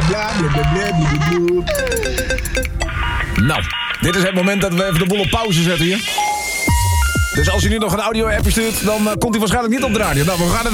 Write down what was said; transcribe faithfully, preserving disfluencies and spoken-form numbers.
Nou, dit is het moment dat we even de boel op pauze zetten hier. Dus als u nu nog een audio-appje stuurt, dan uh, komt hij waarschijnlijk niet op de radio. Nou, we gaan het